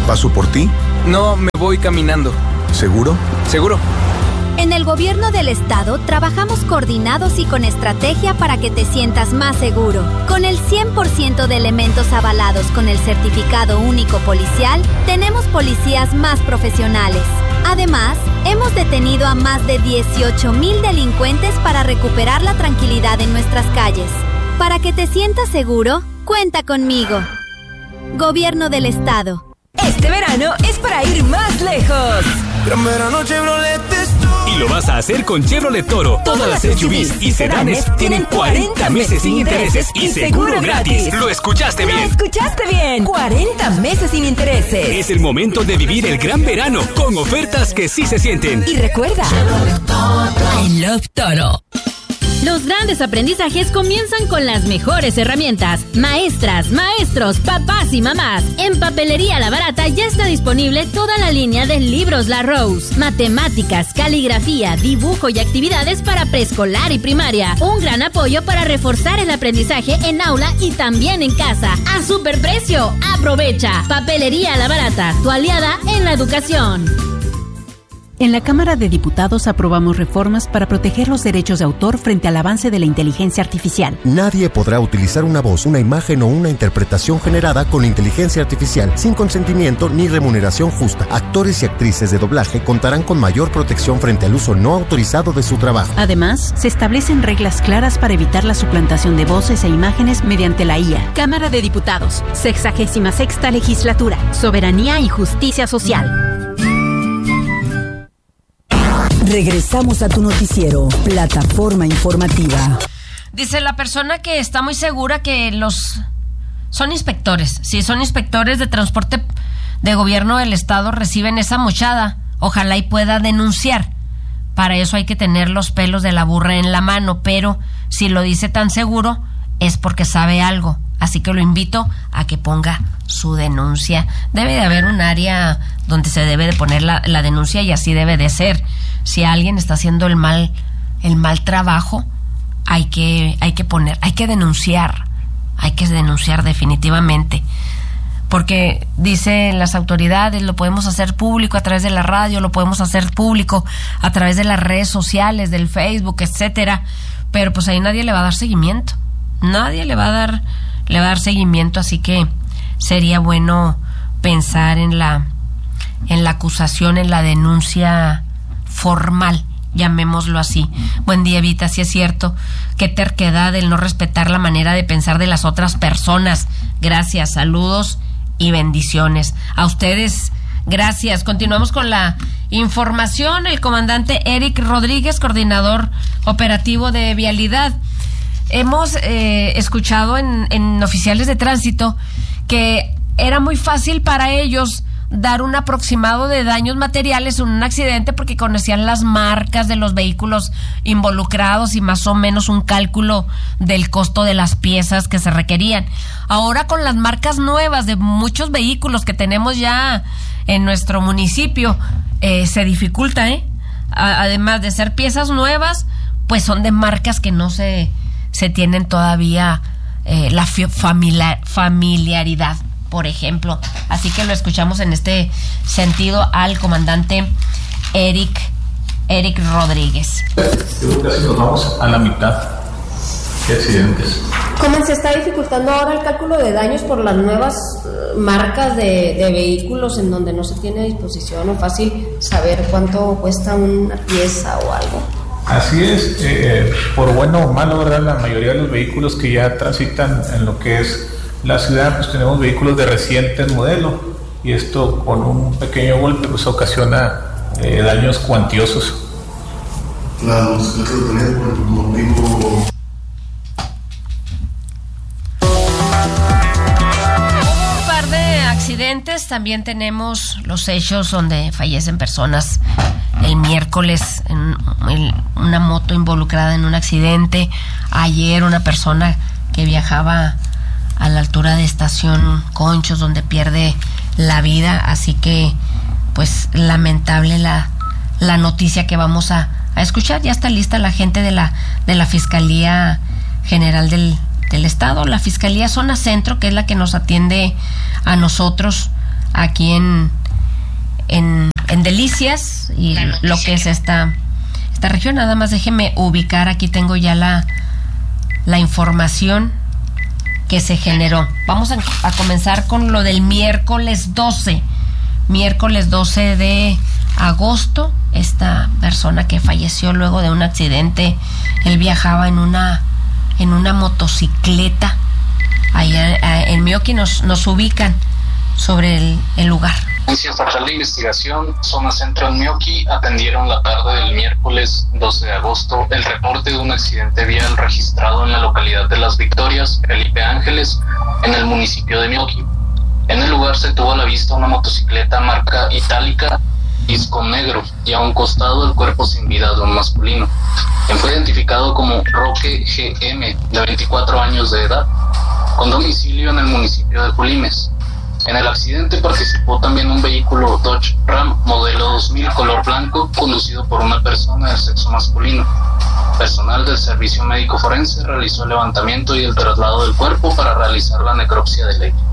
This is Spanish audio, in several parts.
¿Paso por ti? No, me voy caminando. ¿Seguro? ¿Seguro? En el gobierno del estado trabajamos coordinados y con estrategia para que te sientas más seguro. Con el 100% de elementos avalados con el certificado único policial, tenemos policías más profesionales. Además, hemos detenido a más de 18,000 delincuentes para recuperar la tranquilidad en nuestras calles. Para que te sientas seguro, cuenta conmigo. Gobierno del estado. Este verano es para ir más lejos. Gran verano Chevrolet Y lo vas a hacer con Chevrolet Toro. Todas las SUVs y sedanes tienen 40 meses sin intereses y seguro gratis. ¿Lo escuchaste bien? ¡Lo escuchaste bien! 40 meses sin intereses. Es el momento de vivir el gran verano con ofertas que sí se sienten. Y recuerda, I love Toro. Los grandes aprendizajes comienzan con las mejores herramientas. Maestras, maestros, papás y mamás. En Papelería La Barata ya está disponible toda la línea de libros La Rose. Matemáticas, caligrafía, dibujo y actividades para preescolar y primaria. Un gran apoyo para reforzar el aprendizaje en aula y también en casa. ¡A superprecio! ¡Aprovecha! Papelería La Barata, tu aliada en la educación. En la Cámara de Diputados aprobamos reformas para proteger los derechos de autor frente al avance de la inteligencia artificial. Nadie podrá utilizar una voz, una imagen o una interpretación generada con inteligencia artificial sin consentimiento ni remuneración justa. Actores y actrices de doblaje contarán con mayor protección frente al uso no autorizado de su trabajo. Además, se establecen reglas claras para evitar la suplantación de voces e imágenes mediante la IA. Cámara de Diputados, 66ª Legislatura, Soberanía y Justicia Social. Regresamos a tu noticiero, Plataforma Informativa. Dice la persona que está muy segura que son inspectores. Si son inspectores de transporte de gobierno del estado, reciben esa mochada. Ojalá y pueda denunciar. Para eso hay que tener los pelos de la burra en la mano, pero si lo dice tan seguro es porque sabe algo. Así que lo invito a que ponga su denuncia. Debe de haber un área donde se debe de poner la denuncia y así debe de ser. Si alguien está haciendo el mal trabajo, hay que denunciar definitivamente. Porque dicen las autoridades, lo podemos hacer público a través de la radio, lo podemos hacer público a través de las redes sociales, del Facebook, etcétera, pero pues ahí nadie le va a dar seguimiento. Nadie le va a dar seguimiento, así que sería bueno pensar en la acusación, en la denuncia formal, llamémoslo así. Buen día, Evita, sí es cierto, qué terquedad el no respetar la manera de pensar de las otras personas. Gracias, saludos y bendiciones. A ustedes, gracias. Continuamos con la información. El comandante Eric Rodríguez, coordinador operativo de Vialidad. Hemos escuchado en oficiales de tránsito que era muy fácil para ellos dar un aproximado de daños materiales en un accidente porque conocían las marcas de los vehículos involucrados y más o menos un cálculo del costo de las piezas que se requerían. Ahora con las marcas nuevas de muchos vehículos que tenemos ya en nuestro municipio, se dificulta, además de ser piezas nuevas, pues son de marcas que no se tienen todavía la familiaridad, por ejemplo. Así que lo escuchamos en este sentido al comandante Eric Rodríguez. Yo creo que casi nos vamos a la mitad de accidentes. ¿Cómo se está dificultando ahora el cálculo de daños por las nuevas marcas de vehículos en donde no se tiene a disposición o fácil saber cuánto cuesta una pieza o algo? Así es, por bueno o malo, ¿verdad? La mayoría de los vehículos que ya transitan en lo que es la ciudad, pues tenemos vehículos de reciente modelo y esto con un pequeño golpe pues ocasiona daños cuantiosos. La motocicleta lo tenía por el motivo. Un par de accidentes, también tenemos los hechos donde fallecen personas. El miércoles una moto involucrada en un accidente. Ayer una persona que viajaba a la altura de Estación Conchos donde pierde la vida. Así que pues lamentable la noticia que vamos a escuchar. Ya está lista la gente de la Fiscalía General del Estado, la Fiscalía Zona Centro, que es la que nos atiende a nosotros aquí en Delicias y lo que es esta región. Nada más déjeme ubicar, aquí tengo ya la información que se generó. Vamos a comenzar con lo del miércoles 12 de agosto. Esta persona que falleció luego de un accidente, él viajaba en una motocicleta. Ahí en Mioqui nos ubican sobre el lugar. Agencia Estatal de Investigación, Zona Centro en Mioqui, atendieron la tarde del miércoles 12 de agosto el reporte de un accidente vial registrado en la localidad de Las Victorias, Felipe Ángeles, en el municipio de Mioqui. En el lugar se tuvo a la vista una motocicleta marca Itálica, disco negro, y a un costado el cuerpo sin vida de un masculino, quien fue identificado como Roque GM, de 24 años de edad, con domicilio en el municipio de Julimes. En el accidente participó también un vehículo Dodge Ram modelo 2000 color blanco, conducido por una persona de sexo masculino. Personal del Servicio Médico Forense realizó el levantamiento y el traslado del cuerpo para realizar la necropsia de ley.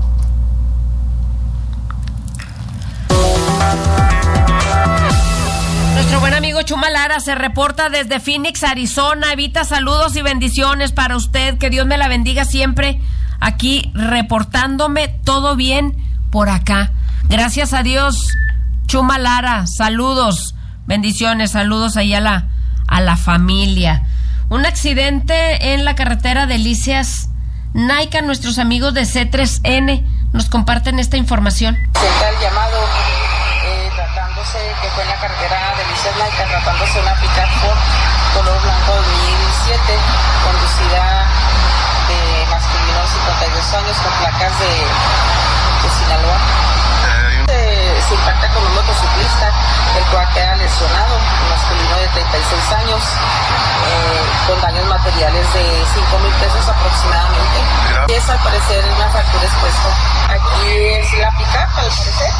Nuestro buen amigo Chuma Lara se reporta desde Phoenix, Arizona. Evita, saludos y bendiciones para usted. Que Dios me la bendiga siempre. Aquí reportándome, todo bien por acá. Gracias a Dios, Chuma Lara. Saludos, bendiciones, saludos ahí a la familia. Un accidente en la carretera Delicias Naica. Nuestros amigos de C3N nos comparten esta información. Senta el llamado, tratándose, que fue en la carretera Delicias Naica, tratándose de una pick-up Ford color blanco 2007, conducida de masculino de 52 años con placas de Sinaloa. Se impacta con un motociclista, el cual queda lesionado, un masculino de 36 años, con daños materiales de 5,000 pesos aproximadamente. Y es al parecer una fractura expuesta. Aquí es la pick-up, al parecer.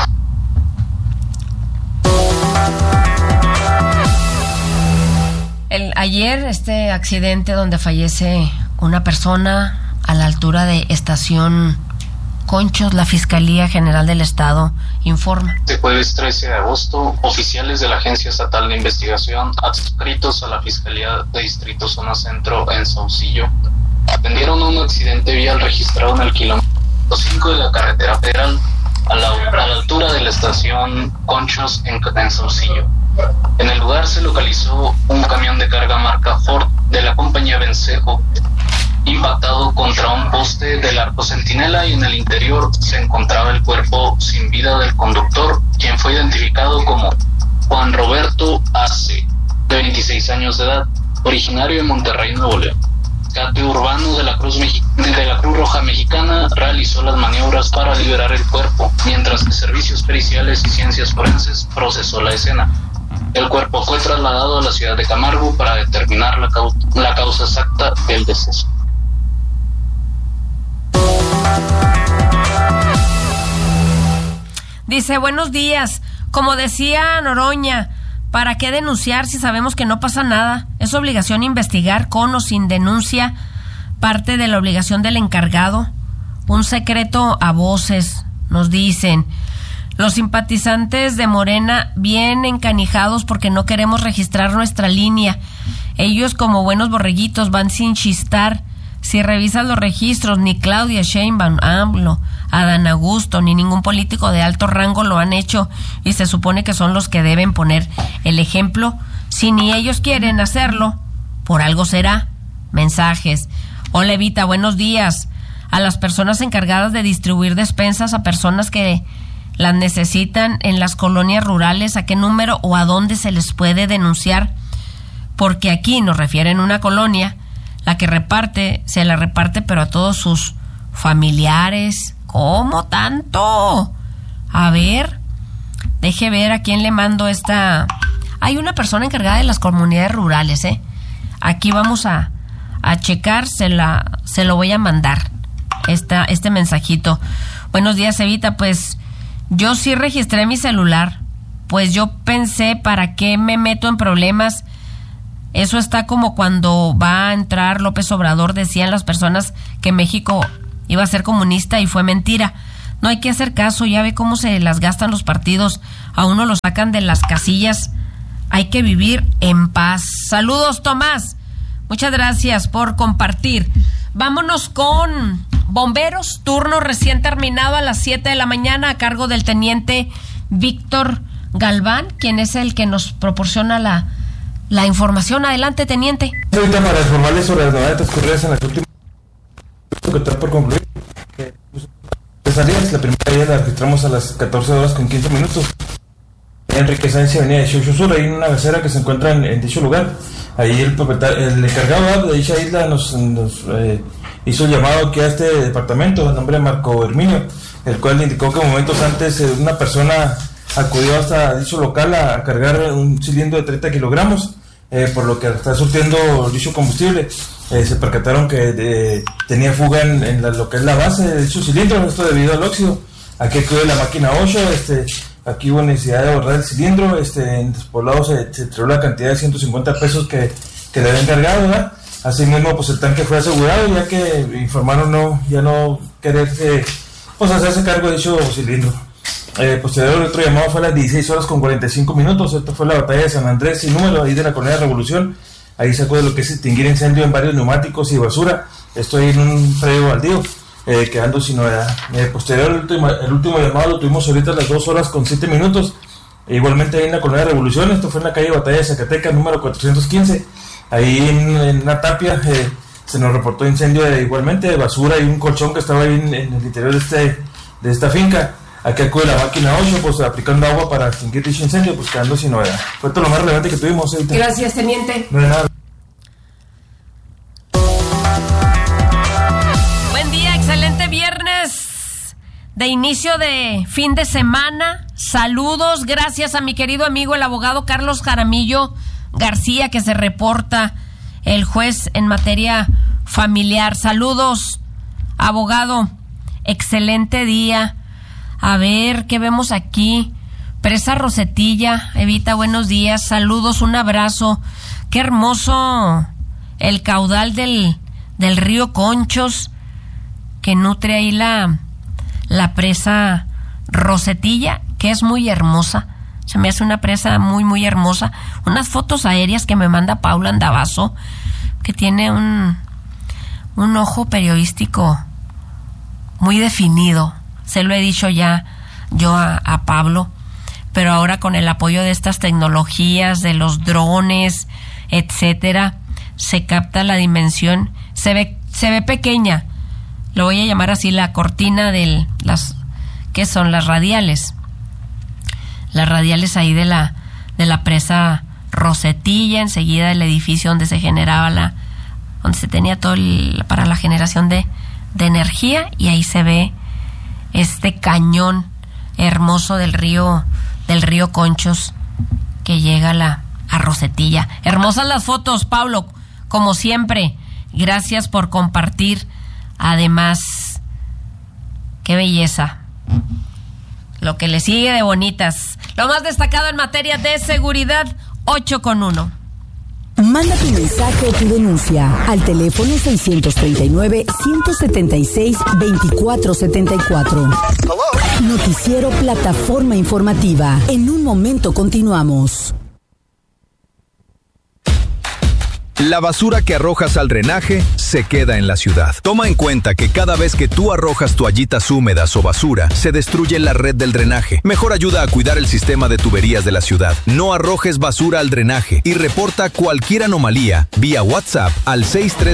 Ayer este accidente donde fallece una persona a la altura de Estación Conchos, la Fiscalía General del Estado informa. Este jueves 13 de agosto, oficiales de la Agencia Estatal de Investigación adscritos a la Fiscalía de Distrito Zona Centro en Saucillo atendieron un accidente vial registrado en el kilómetro 5 de la carretera federal a la altura de la Estación Conchos en Saucillo. En el lugar se localizó un camión de carga marca Ford de la compañía Vencejo, impactado contra un poste del arco Centinela, y en el interior se encontraba el cuerpo sin vida del conductor, quien fue identificado como Juan Roberto A.C., de 26 años de edad, originario de Monterrey, Nuevo León. Cate Urbano de la Cruz Roja Mexicana realizó las maniobras para liberar el cuerpo, mientras que Servicios Periciales y Ciencias Forenses procesó la escena. El cuerpo fue trasladado a la ciudad de Camargo para determinar la causa exacta del deceso. Dice, buenos días. Como decía Noroña, ¿para qué denunciar si sabemos que no pasa nada? Es obligación investigar con o sin denuncia, parte de la obligación del encargado. Un secreto a voces, nos dicen. Los simpatizantes de Morena bien encanijados porque no queremos registrar nuestra línea. Ellos, como buenos borreguitos, van sin chistar. Si revisas los registros, ni Claudia Sheinbaum, AMLO, Adán Augusto, ni ningún político de alto rango lo han hecho, y se supone que son los que deben poner el ejemplo. Si ni ellos quieren hacerlo, por algo será. Mensajes. Hola Evita, buenos días. A las personas encargadas de distribuir despensas a personas que las necesitan en las colonias rurales, ¿a qué número o a dónde se les puede denunciar? Porque aquí nos refieren a una colonia, la que reparte, se la reparte, pero a todos sus familiares. ¿Cómo tanto? A ver, deje ver a quién le mando esta. Hay una persona encargada de las comunidades rurales, Aquí vamos a checar, se lo voy a mandar, este mensajito. Buenos días, Evita, pues yo sí registré mi celular, pues yo pensé, ¿para qué me meto en problemas? Eso está como cuando va a entrar López Obrador, decían las personas que México iba a ser comunista y fue mentira. No hay que hacer caso, ya ve cómo se las gastan los partidos, a uno lo sacan de las casillas. Hay que vivir en paz. Saludos, Tomás. Muchas gracias por compartir. Vámonos con bomberos, turno recién terminado a las 7 de la mañana a cargo del teniente Víctor Galván, quien es el que nos proporciona la información. Adelante, teniente. Ahorita para informarles sobre las novedades transcurridas en las últimas que está por concluir. De salidas, la primera día la registramos a las 14 horas con 15 minutos. Enrique Sáenz, avenida de Xochitl Sur, hay una gasera que se encuentra en dicho lugar. Ahí el encargado de dicha isla nos hizo el llamado aquí a este departamento, el nombre de Marco Herminio, el cual indicó que momentos antes una persona acudió hasta dicho local a cargar un cilindro de 30 kilogramos, por lo que está surtiendo dicho combustible. Se percataron que tenía fuga en lo que es la base de dicho cilindro, esto debido al óxido. Aquí acude la máquina 8, aquí hubo necesidad de borrar el cilindro, en Despoblado se entregó la cantidad de 150 pesos que le habían cargado, ¿verdad? Asimismo, pues el tanque fue asegurado, ya que informaron ya no quererse, hacerse cargo de dicho cilindro. Posterior, otro llamado fue a las 16 horas con 45 minutos, esto fue la batalla de San Andrés sin número, ahí de la colonia Revolución. Ahí se acude de lo que es extinguir incendio en varios neumáticos y basura, esto ahí en un predio baldío. Quedando sin novedad. Posterior, el último llamado lo tuvimos ahorita a las 2 horas con 7 minutos. Igualmente ahí en la colonia Revolución, esto fue en la calle Batalla de Zacatecas, número 415. Ahí en una tapia se nos reportó incendio igualmente de basura y un colchón que estaba ahí en el interior de esta finca. Aquí acude la máquina 8, aplicando agua para extinguir dicho incendio, quedando sin novedad. Fue todo lo más relevante que tuvimos ahorita. Gracias, teniente. No de nada. Excelente viernes de inicio de fin de semana. Saludos, gracias a mi querido amigo el abogado Carlos Jaramillo García, que se reporta el juez en materia familiar. Saludos, abogado, excelente día. A ver, ¿qué vemos aquí? Presa Rosetilla, Evita, buenos días, saludos, un abrazo. Qué hermoso el caudal del río Conchos, que nutre ahí la presa Rosetilla, que es muy hermosa. Se me hace una presa muy, muy hermosa. Unas fotos aéreas que me manda Paula Andavazo, que tiene un ojo periodístico muy definido. Se lo he dicho ya yo a Pablo, pero ahora con el apoyo de estas tecnologías, de los drones, etcétera, se capta la dimensión. Se ve pequeña. Lo voy a llamar así, la cortina ¿qué son? Las radiales. Las radiales ahí de la presa Rosetilla, enseguida el edificio donde se generaba donde se tenía todo para la generación de energía, y ahí se ve este cañón hermoso del río Conchos que llega a Rosetilla. Hermosas las fotos, Pablo, como siempre. Gracias por compartir. Además, qué belleza. Lo que le sigue de bonitas. Lo más destacado en materia de seguridad, 8:1. Manda tu mensaje o tu denuncia al teléfono 639-176-2474. Noticiero Plataforma Informativa. En un momento continuamos. La basura que arrojas al drenaje se queda en la ciudad. Toma en cuenta que cada vez que tú arrojas toallitas húmedas o basura, se destruye la red del drenaje. Mejor ayuda a cuidar el sistema de tuberías de la ciudad. No arrojes basura al drenaje y reporta cualquier anomalía vía WhatsApp al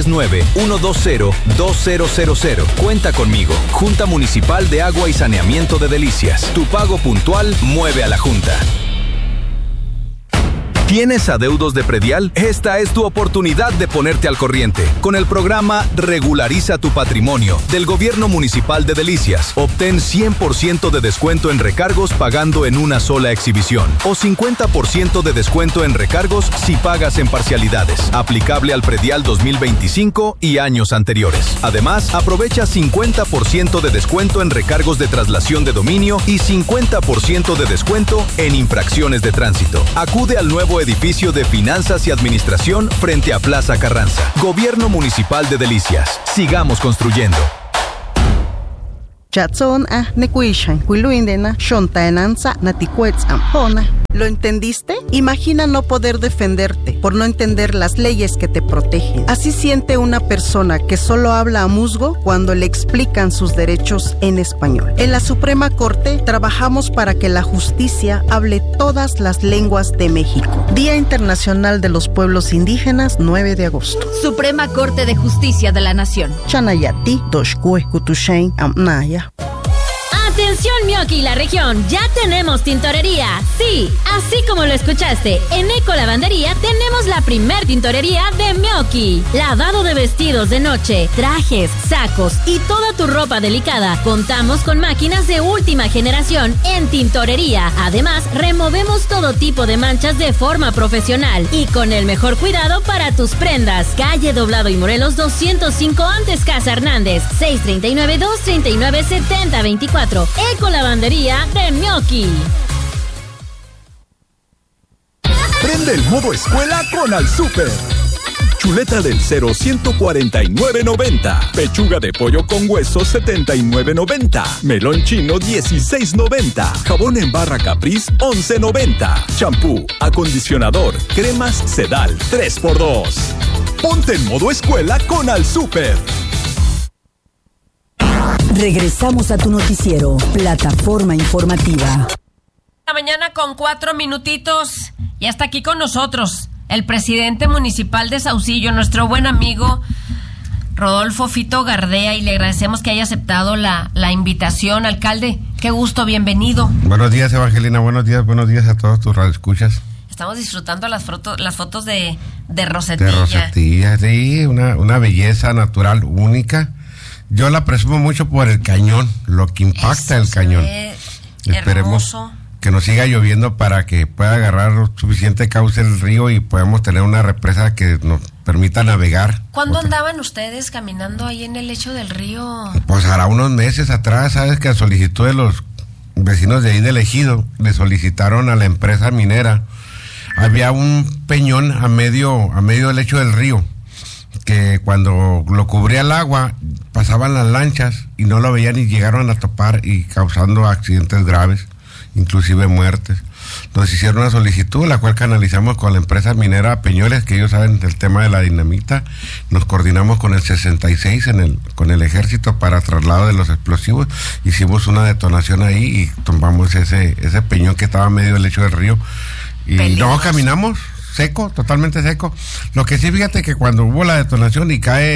639-120-2000. Cuenta conmigo. Junta Municipal de Agua y Saneamiento de Delicias. Tu pago puntual mueve a la Junta. ¿Tienes adeudos de predial? Esta es tu oportunidad de ponerte al corriente. Con el programa Regulariza tu Patrimonio del Gobierno Municipal de Delicias, obtén 100% de descuento en recargos pagando en una sola exhibición o 50% de descuento en recargos si pagas en parcialidades. Aplicable al predial 2025 y años anteriores. Además, aprovecha 50% de descuento en recargos de traslación de dominio y 50% de descuento en infracciones de tránsito. Acude al nuevo edificio de Finanzas y Administración frente a Plaza Carranza. Gobierno Municipal de Delicias. Sigamos construyendo. ¿Lo entendiste? Imagina no poder defenderte por no entender las leyes que te protegen. Así siente una persona que solo habla a musgo cuando le explican sus derechos en español. En la Suprema Corte trabajamos para que la justicia hable todas las lenguas de México. Día Internacional de los Pueblos Indígenas, 9 de agosto. Suprema Corte de Justicia de la Nación. Chanayati, Doshkue, Kutushain, Amnaya. Atención Mioki y la región, ya tenemos tintorería. Sí, así como lo escuchaste, en Eco Lavandería tenemos la primer tintorería de Mioki. Lavado de vestidos de noche, trajes, sacos y toda tu ropa delicada. Contamos con máquinas de última generación en tintorería. Además, removemos todo tipo de manchas de forma profesional y con el mejor cuidado para tus prendas. Calle Doblado y Morelos 205 antes Casa Hernández, 639-239-7024. Eco Lavandería de Mioki. Prende el modo escuela con Al Super. Chuleta del 0, 149.90. Pechuga de pollo con hueso, 79.90. Melón chino, 16.90. Jabón en barra Capriz, 11.90. Champú, acondicionador, cremas Sedal, 3x2. Ponte en modo escuela con Al Super. Regresamos a tu noticiero, Plataforma Informativa. La mañana con 4 minutitos. Ya está aquí con nosotros el presidente municipal de Saucillo, nuestro buen amigo Rodolfo Fito Gardea, y le agradecemos que haya aceptado la invitación. Alcalde, qué gusto, bienvenido. Buenos días, Evangelina, buenos días a todos tus radioescuchas. Estamos disfrutando las fotos de Rosetilla. De Rosetilla, sí, una belleza natural única. Yo la presumo mucho por el cañón, lo que impacta el cañón. Esperemos hermoso. Que nos siga lloviendo para que pueda agarrar suficiente cauce el río y podamos tener una represa que nos permita navegar. ¿Cuándo andaban ustedes caminando ahí en el lecho del río? Pues hará unos meses atrás, sabes que a solicitud de los vecinos de ahí del ejido, le solicitaron a la empresa minera. Había un peñón a medio del lecho del río, que cuando lo cubría el agua pasaban las lanchas y no lo veían y llegaron a topar y causando accidentes graves, inclusive muertes. Nos hicieron una solicitud, la cual canalizamos con la empresa minera Peñoles, que ellos saben del tema de la dinamita. Nos coordinamos con el 66 con el ejército para traslado de los explosivos. Hicimos una detonación ahí y tumbamos ese peñón que estaba a medio del lecho del río. Y luego caminamos seco, totalmente seco. Lo que sí, fíjate que cuando hubo la detonación y cae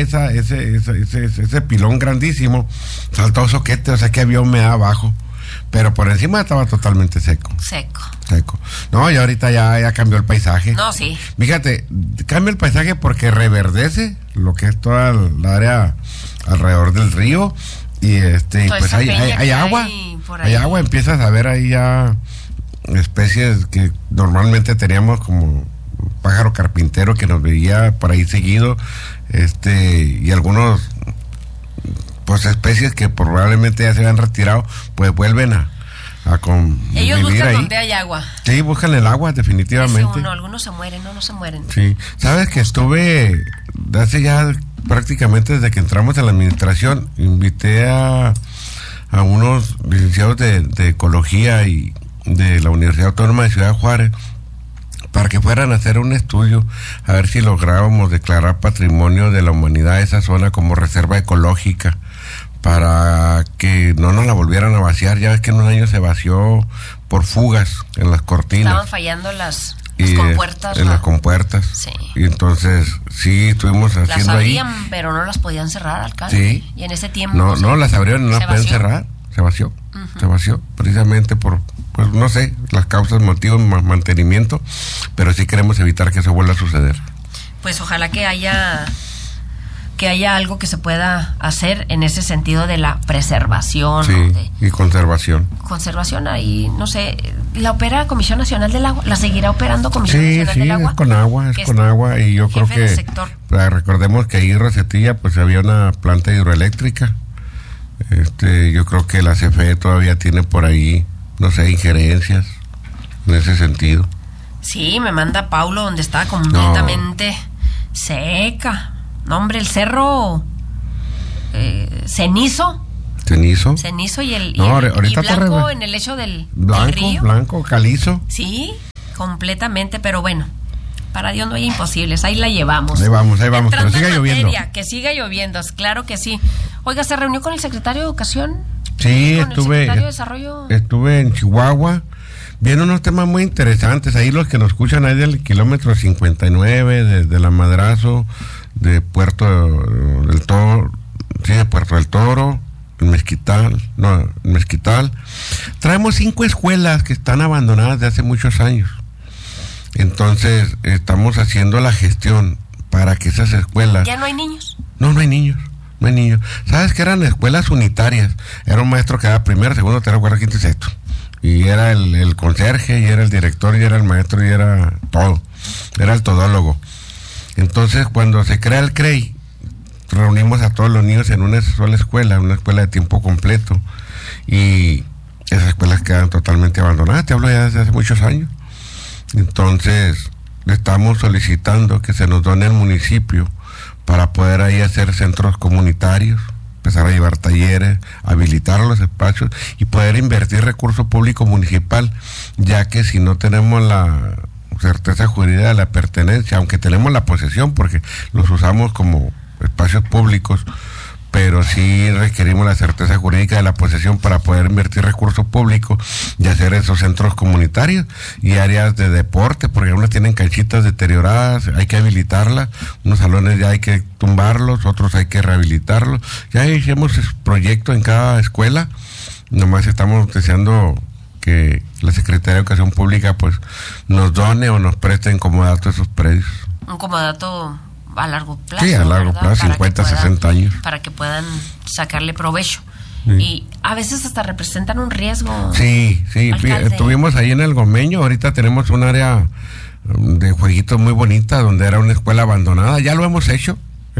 ese pilón grandísimo, saltó soquete, o sea que había humedad abajo, pero por encima estaba totalmente seco. Seco. No, y ahorita ya cambió el paisaje. No, sí. Fíjate, cambia el paisaje porque reverdece lo que es toda la área alrededor del río y pues hay agua. Hay agua, empiezas a ver ahí ya especies que normalmente teníamos como pájaro carpintero que nos veía por ahí seguido, y algunos pues especies que probablemente ya se habían retirado, pues vuelven a ellos buscan ahí. Donde hay agua. Sí, buscan el agua, definitivamente. Algunos se mueren, no se mueren. Sí, sabes que estuve hace ya prácticamente desde que entramos a la administración, invité a unos licenciados de ecología y de la Universidad Autónoma de Ciudad Juárez para que fueran a hacer un estudio a ver si lográbamos declarar patrimonio de la humanidad esa zona como reserva ecológica, para que no nos la volvieran a vaciar. Ya ves que en un año se vació por fugas en las cortinas. Estaban fallando las compuertas. En las compuertas. Sí. Y entonces, sí, estuvimos haciendo ahí. Las abrían, pero no las podían cerrar, alcalde. Sí. Y en ese tiempo... No las abrieron, no las podían cerrar. Se vació. Uh-huh. Se vació, precisamente por, pues no sé, las causas, motivos, mantenimiento, pero sí queremos evitar que eso vuelva a suceder. Pues ojalá que haya algo que se pueda hacer en ese sentido de la preservación. Sí, y conservación. Conservación ahí, no sé, ¿la opera Comisión Nacional del Agua? ¿La seguirá operando Comisión Nacional del Agua? Sí, es con agua, y yo creo que, recordemos que ahí en Rosetilla pues había una planta hidroeléctrica. Yo creo que la CFE todavía tiene por ahí, no sé, injerencias en ese sentido. Sí, me manda Paulo donde está completamente seca. No, hombre, el cerro Cenizo. Cenizo. Cenizo y el, no, y ahorita blanco en el lecho del río. Blanco, calizo. Sí, completamente, pero bueno, para Dios no hay imposibles, ahí la llevamos. Ahí vamos, pero siga lloviendo. lloviendo. Que siga lloviendo, claro que sí. Oiga, ¿se reunió con el secretario de Educación? Sí, ¿Con el secretario de Desarrollo? Estuve en Chihuahua, viendo unos temas muy interesantes. Ahí los que nos escuchan ahí del kilómetro 59, de La Madrazo, de Puerto del Toro, sí, de Puerto del Toro, Mezquital. Traemos 5 escuelas que están abandonadas de hace muchos años. Entonces, estamos haciendo la gestión para que esas escuelas... ¿Ya no hay niños? No hay niños. ¿Sabes que eran escuelas unitarias? Era un maestro que daba primero, segundo, tercero, cuarto, quinto y sexto. Y era el conserje, y era el director, y era el maestro, y era todo. Era el todólogo. Entonces, cuando se crea el CREI, reunimos a todos los niños en una sola escuela, una escuela de tiempo completo. Y esas escuelas quedan totalmente abandonadas. Te hablo ya desde hace muchos años. Entonces, le estamos solicitando que se nos done el municipio para poder ahí hacer centros comunitarios, empezar a llevar talleres, habilitar los espacios y poder invertir recurso público municipal, ya que si no tenemos la certeza jurídica de la pertenencia, aunque tenemos la posesión porque los usamos como espacios públicos, pero sí requerimos la certeza jurídica de la posesión para poder invertir recursos públicos y hacer esos centros comunitarios y áreas de deporte, porque unos tienen canchitas deterioradas, hay que habilitarlas, unos salones ya hay que tumbarlos, otros hay que rehabilitarlos. Ya hicimos proyectos en cada escuela, nomás estamos deseando que la Secretaría de Educación Pública pues nos done o nos preste en comodato esos predios. Un comodato a largo plazo. Sí, a largo plazo, 50, 60 años. Para que puedan sacarle provecho. Sí. Y a veces hasta representan un riesgo. Sí, estuvimos ahí en el Gomeño, ahorita tenemos un área de jueguitos muy bonita, donde era una escuela abandonada, ya lo hemos hecho.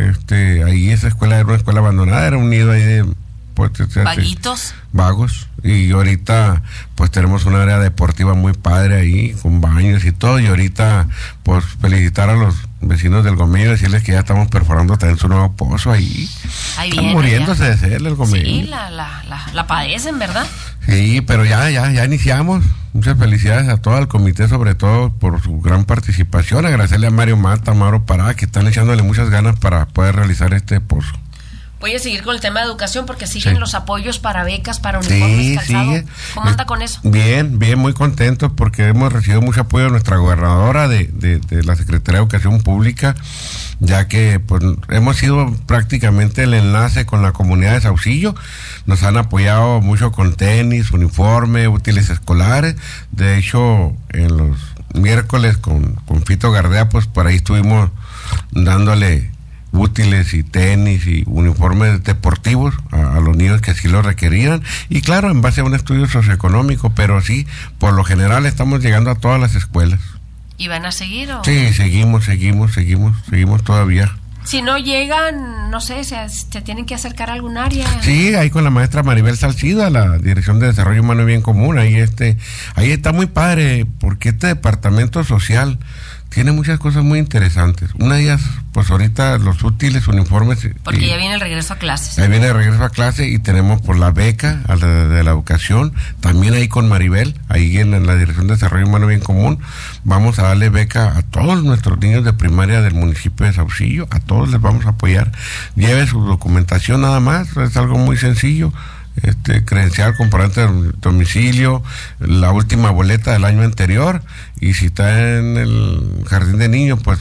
Ahí esa escuela era una escuela abandonada, era un nido ahí de vaguitos. Vagos. Y ahorita pues tenemos un área deportiva muy padre ahí, con baños y todo, y ahorita pues felicitar a los vecinos del Gomeño, decirles que ya estamos perforando también su nuevo pozo ahí. Están muriéndose de sed el Gomeño. Sí, la padecen, ¿verdad? Sí, pero ya iniciamos. Muchas felicidades a todo el comité, sobre todo por su gran participación. Agradecerle a Mario Mata, a Mauro Pará, que están echándole muchas ganas para poder realizar este pozo. Voy a seguir con el tema de educación porque siguen los apoyos para becas, para uniformes, calzado. Sigue. ¿Cómo anda con eso? Bien, muy contentos porque hemos recibido mucho apoyo de nuestra gobernadora, de la Secretaría de Educación Pública, ya que pues hemos sido prácticamente el enlace con la comunidad de Saucillo. Nos han apoyado mucho con tenis, uniforme, útiles escolares. De hecho, en los miércoles con Fito Gardea, pues por ahí estuvimos dándole útiles y tenis y uniformes deportivos a los niños que así lo requerían, y claro, en base a un estudio socioeconómico, pero sí, por lo general estamos llegando a todas las escuelas. ¿Y van a seguir o...? Sí, seguimos todavía. Si no llegan, no sé, se tienen que acercar a algún área. Sí, ahí con la maestra Maribel Salcido, a la Dirección de Desarrollo Humano y Bien Común, ahí está muy padre, porque este departamento social tiene muchas cosas muy interesantes. Una de ellas, pues ahorita los útiles, uniformes. Porque ya viene el regreso a clases. Ahí viene el regreso a clase y tenemos por la beca de la educación, también ahí con Maribel, ahí en la Dirección de Desarrollo Humano Bien Común, vamos a darle beca a todos nuestros niños de primaria del municipio de Saucillo, a todos les vamos a apoyar. Lleve su documentación nada más, es algo muy sencillo. Credencial, comprobante de domicilio, la última boleta del año anterior, y si está en el jardín de niños, pues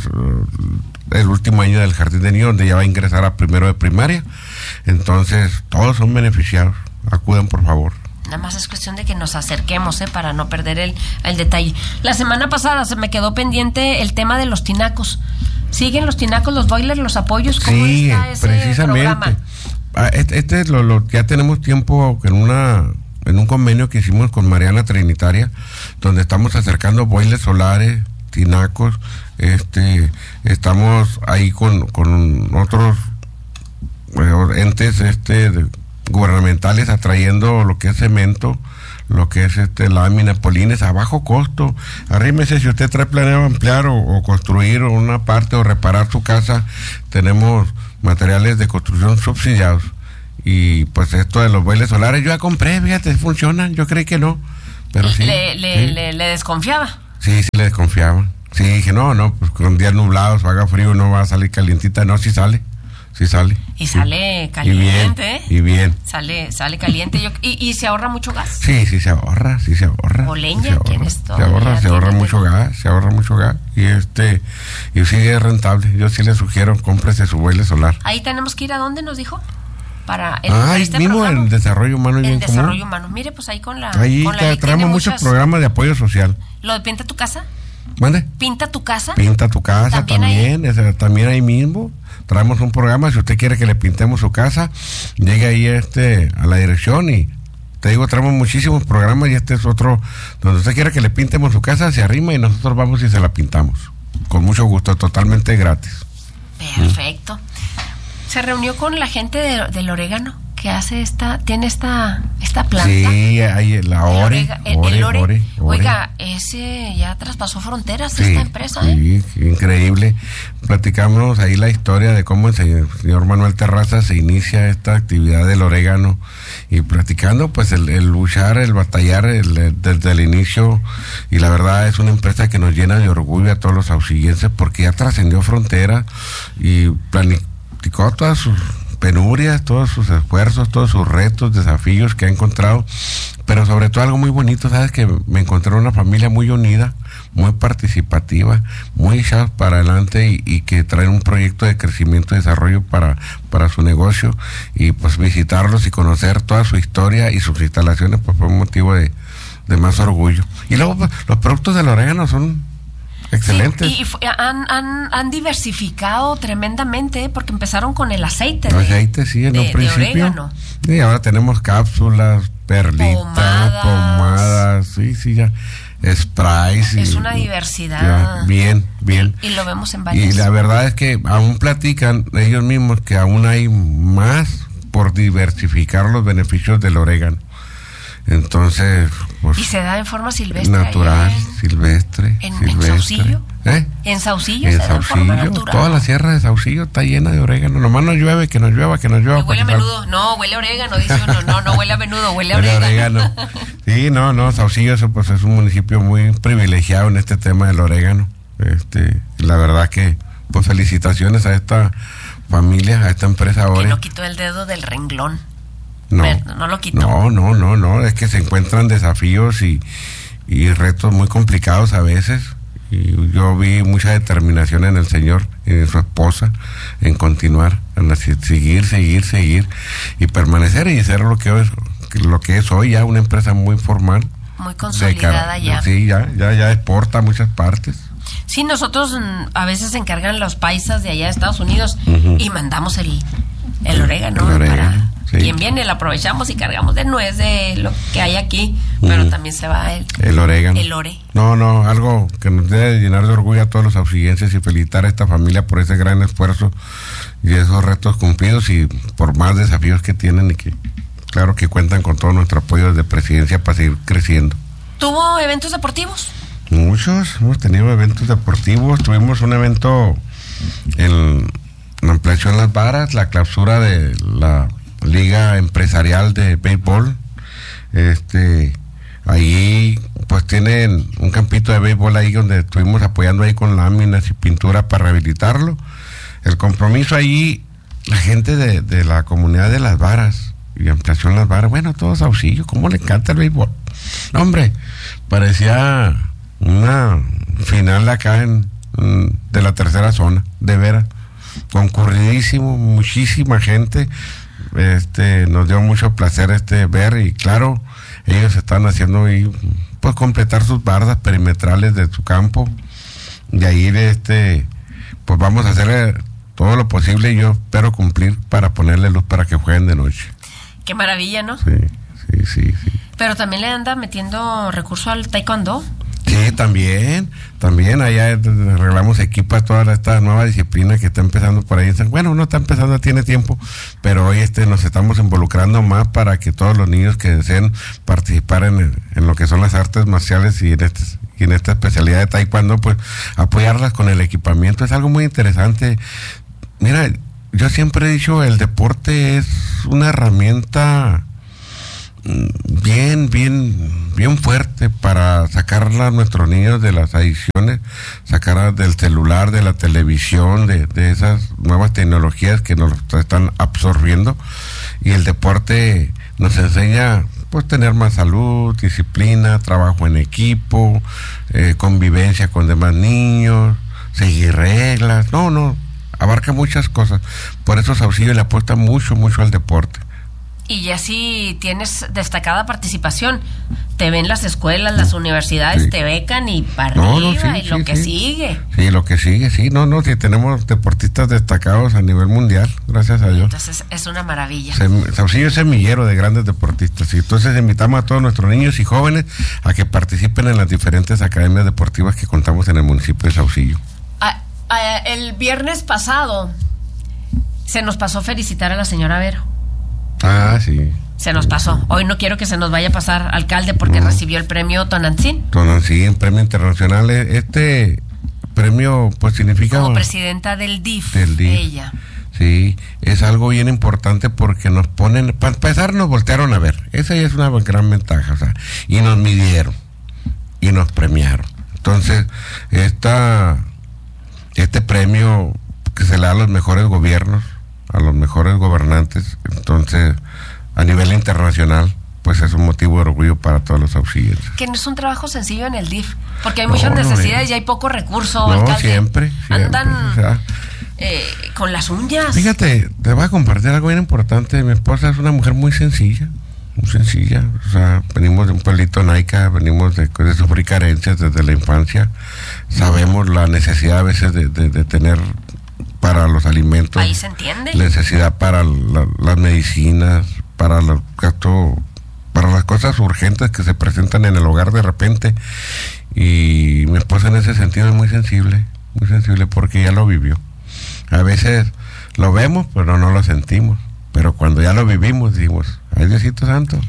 el último año del jardín de niños, donde ya va a ingresar a primero de primaria. Entonces todos son beneficiados, acudan por favor. Nada más es cuestión de que nos acerquemos, para no perder el detalle. La semana pasada se me quedó pendiente el tema de los tinacos. ¿Siguen los tinacos, los boilers, los apoyos? ¿Cómo está ese precisamente programa? Ya tenemos tiempo en un convenio que hicimos con Mariana Trinitaria, donde estamos acercando boilers solares, tinacos, estamos ahí con otros entes gubernamentales atrayendo lo que es cemento, lo que es lámina, polines a bajo costo. Arrímese, si usted trae planeado ampliar o construir una parte o reparar su casa, tenemos materiales de construcción subsidiados Y pues esto de los boilers solares, yo ya compré, fíjate, funcionan, yo creí que no, pero sí. ¿Le desconfiaba? Sí, le desconfiaba. Sí, dije, no, pues con días nublados, haga frío, no va a salir calientita, no, sí sale. Y sale caliente, y bien. Sale caliente. ¿Y se ahorra mucho gas? Sí, se ahorra. O leña, tienes todo. Se ahorra mucho gas. Y sí es rentable. Yo sí le sugiero, cómprese su boiler solar. Ahí tenemos que ir, ¿a dónde nos dijo? Para mismo programa. En Desarrollo Humano y en Bien Desarrollo Común. Humano. Mire, pues ahí con la... Ahí traemos muchos programas de apoyo social. ¿Lo de Pinta tu Casa? ¿Mande? ¿Pinta tu casa? Pinta tu casa también ahí mismo. Traemos un programa, si usted quiere que le pintemos su casa, llegue ahí a la dirección y te digo, traemos muchísimos programas y este es otro, donde usted quiera que le pintemos su casa, se arrima y nosotros vamos y se la pintamos. Con mucho gusto, totalmente gratis. Perfecto. Se reunió con la gente del orégano que hace tiene esta planta. Sí, hay la Ore. Oiga, ese ya traspasó fronteras, esta empresa, Sí, increíble. Platicamos ahí la historia de cómo el señor Manuel Terraza se inicia esta actividad del orégano y platicando pues el luchar, el batallar desde el inicio, y la verdad es una empresa que nos llena de orgullo a todos los saucillenses porque ya trascendió fronteras y platicó todas sus penurias, todos sus esfuerzos, todos sus retos, desafíos que ha encontrado, pero sobre todo algo muy bonito, sabes que me encontré una familia muy unida, muy participativa, muy echados para adelante y que traen un proyecto de crecimiento y desarrollo para su negocio, y pues visitarlos y conocer toda su historia y sus instalaciones pues fue un motivo de más orgullo. Y luego pues, los productos del orégano son excelentes. Sí, y han diversificado tremendamente porque empezaron con el aceite. El aceite, sí, en un principio. De orégano. Y ahora tenemos cápsulas, perlitas, pomadas, sí, ya. Sprays. Es una diversidad. Ya, bien. Y lo vemos en varios. Y la verdad es que aún platican ellos mismos que aún hay más por diversificar los beneficios del orégano. Entonces, pues, y se da en forma silvestre. Natural, silvestre. ¿En Saucillo? En Saucillo se da en forma natural. Toda la sierra de Saucillo está llena de orégano. Nomás no llueve, que nos llueva. Huele a menudo. No, huele a orégano, dice uno. No huele a menudo, huele a orégano. Sí, no, Saucillo pues, es un municipio muy privilegiado en este tema del orégano. La verdad que, pues felicitaciones a esta familia, a esta empresa Ore. Que no quitó el dedo del renglón. No lo quitó. No, es que se encuentran desafíos y retos muy complicados a veces, y yo vi mucha determinación en el señor y en su esposa en continuar, en seguir y permanecer y ser lo que es hoy ya una empresa muy formal, muy consolidada ya. Sí, ya exporta a muchas partes. Sí, nosotros a veces se encargan los paisas de allá de Estados Unidos y mandamos el orégano para... Sí. Quien viene, lo aprovechamos y cargamos de nuez de lo que hay aquí, pero también se va el orégano. El ore. No, algo que nos debe llenar de orgullo a todos los auxilienses y felicitar a esta familia por ese gran esfuerzo y esos retos cumplidos y por más desafíos que tienen y que, claro, que cuentan con todo nuestro apoyo desde Presidencia para seguir creciendo. ¿Tuvo eventos deportivos? Muchos, hemos tenido eventos deportivos. Tuvimos un evento en la ampliación Las Varas, la clausura de la Liga Empresarial de Béisbol. Ahí pues tienen un campito de béisbol ahí donde estuvimos apoyando ahí con láminas y pintura para rehabilitarlo. El compromiso ahí, la gente de la comunidad de Las Varas y ampliación Las Varas, bueno, todos auxilio, cómo le encanta el béisbol. No, hombre, parecía una final acá de la tercera zona, de veras, concurridísimo, muchísima gente. Nos dio mucho placer ver, y claro, ellos están haciendo y pues completar sus bardas perimetrales de su campo, y ahí pues vamos a hacer todo lo posible, y yo espero cumplir para ponerle luz para que jueguen de noche. Qué maravilla, ¿no? Sí. Pero también le anda metiendo recurso al taekwondo. Sí, también allá arreglamos equipo a toda esta nueva disciplina que está empezando por ahí. Bueno, no está empezando, tiene tiempo, pero hoy nos estamos involucrando más para que todos los niños que deseen participar en lo que son las artes marciales y en esta especialidad de taekwondo, pues apoyarlas con el equipamiento. Es algo muy interesante. Mira, yo siempre he dicho, el deporte es una herramienta bien fuerte para sacar a nuestros niños de las adicciones, sacar del celular, de la televisión, de esas nuevas tecnologías que nos están absorbiendo. Y el deporte nos enseña pues tener más salud, disciplina, trabajo en equipo, convivencia con demás niños, seguir reglas, abarca muchas cosas. Por eso Saucillo le apuesta mucho al deporte. Y así tienes destacada participación. Te ven las escuelas, las universidades, te becan y para arriba, y lo que sigue. Sí, lo que sigue, sí, sí, tenemos deportistas destacados a nivel mundial, gracias a Dios. Entonces es una maravilla. Saucillo es semillero de grandes deportistas, y entonces invitamos a todos nuestros niños y jóvenes a que participen en las diferentes academias deportivas que contamos en el municipio de Saucillo. El viernes pasado se nos pasó felicitar a la señora Vero. Ah, sí. Se nos pasó. Hoy no quiero que se nos vaya a pasar, alcalde, porque recibió el premio Tonantzin. Tonantzin, premio internacional. Este premio, pues significa... Como presidenta del DIF, ella. Sí, es algo bien importante porque nos ponen... Para empezar, nos voltearon a ver. Esa ya es una gran ventaja, y nos midieron. Y nos premiaron. Entonces, este premio que se le da a los mejores gobiernos, a los mejores gobernantes, entonces a nivel internacional, pues es un motivo de orgullo para todos los auxiliares. Que no es un trabajo sencillo en el DIF, porque hay muchas necesidades y hay poco recurso, alcalde. Siempre andan con las uñas. Fíjate, te voy a compartir algo bien importante. Mi esposa es una mujer muy sencilla, venimos de un pueblito naica, venimos de sufrir carencias desde la infancia, sabemos la necesidad a veces de tener para los alimentos. Ahí se entiende. Necesidad para las medicinas, para los gastos, para las cosas urgentes que se presentan en el hogar de repente. Y mi esposa en ese sentido es muy sensible porque ya lo vivió. A veces lo vemos, pero no lo sentimos. Pero cuando ya lo vivimos, decimos, ay Diosito Santo,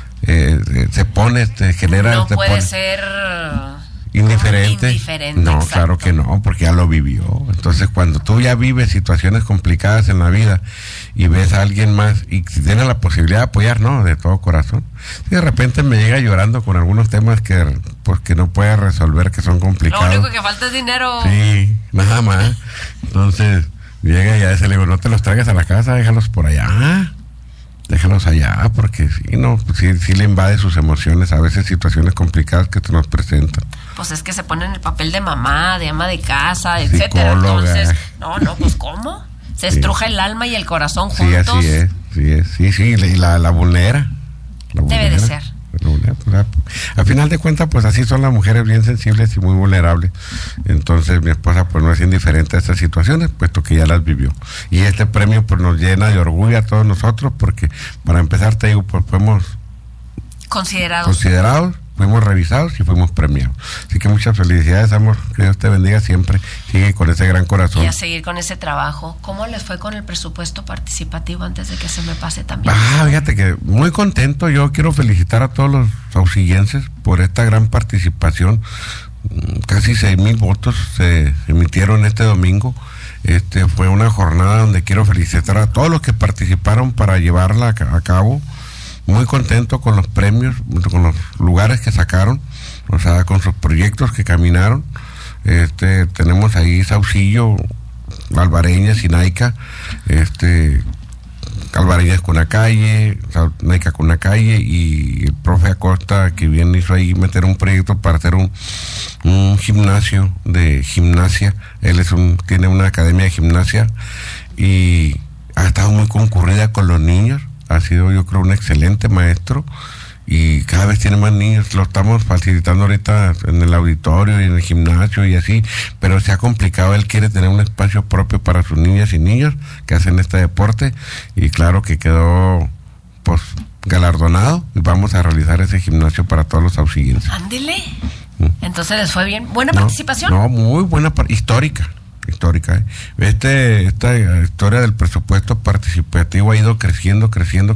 se pone, genera... No puede ser... Indiferente. No, exacto. Claro que no, porque ya lo vivió. Entonces, cuando tú ya vives situaciones complicadas en la vida y ves a alguien más y si tienes la posibilidad de apoyar, de todo corazón. Y de repente me llega llorando con algunos temas que no puede resolver, que son complicados. Lo único que falta es dinero. Sí, nada más. Entonces, llega y a ese le digo, no te los traigas a la casa, déjalos por allá. Déjalos allá, porque sí le invade sus emociones, a veces situaciones complicadas que se nos presentan. Pues es que se pone en el papel de mamá, de ama de casa, etcétera. Entonces, pues ¿cómo? Se estruja el alma y el corazón juntos. Sí, y la vulnera. Debe de ser. Al final de cuentas, pues así son las mujeres, bien sensibles y muy vulnerables. Entonces mi esposa pues no es indiferente a estas situaciones, puesto que ya las vivió. Y este premio pues nos llena de orgullo a todos nosotros, porque para empezar te digo, pues fuimos considerados, fuimos revisados y fuimos premiados. Así que muchas felicidades, amor, que Dios te bendiga siempre, sigue con ese gran corazón. Y a seguir con ese trabajo. ¿Cómo les fue con el presupuesto participativo antes de que se me pase también? Fíjate que muy contento. Yo quiero felicitar a todos los saucillenses por esta gran participación. Casi 6,000 votos se emitieron este domingo. Fue una jornada donde quiero felicitar a todos los que participaron para llevarla a cabo. Muy contento con los premios, con los lugares que sacaron, con sus proyectos que caminaron. Tenemos ahí Saucillo, Alvareñas y Naica, Alvareñas con una calle, Naica con una calle, y el profe Acosta, que bien hizo ahí meter un proyecto para hacer un gimnasio de gimnasia. Él tiene una academia de gimnasia y ha estado muy concurrida con los niños. Ha sido, yo creo, un excelente maestro y cada vez tiene más niños. Lo estamos facilitando ahorita en el auditorio y en el gimnasio y así, pero se ha complicado. Él quiere tener un espacio propio para sus niñas y niños que hacen este deporte, y claro que quedó pues galardonado, y vamos a realizar ese gimnasio para todos los auxiliares. Ándele. Entonces les fue bien. ¿Buena participación? Muy buena, histórica. Esta historia del presupuesto participativo ha ido creciendo.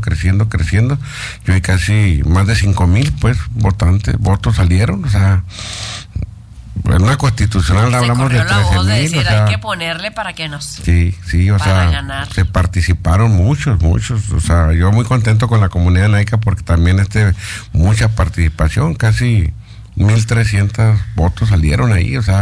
Y hoy casi más de 5,000 votos salieron. en una constitucional hablamos de 13,000. O sea, hay que ponerle para que nos... Sí, o sea, ganar. Se participaron muchos, o sea, yo muy contento con la comunidad naica porque también mucha participación, casi 1,300 votos salieron ahí, o sea,